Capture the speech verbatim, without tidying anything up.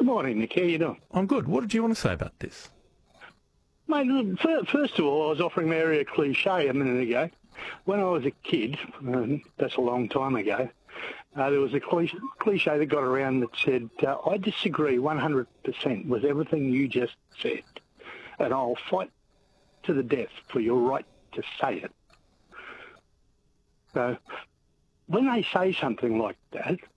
Good morning, Nick. How you doing? I'm good. What did you want to say about this? Mate, look, fir- first of all, I was offering Mary a cliche a minute ago. When I was a kid, um, that's a long time ago, uh, there was a cliche, cliche that got around that said, uh, I disagree one hundred percent with everything you just said, and I'll fight to the death for your right to say it. So when they say something like that,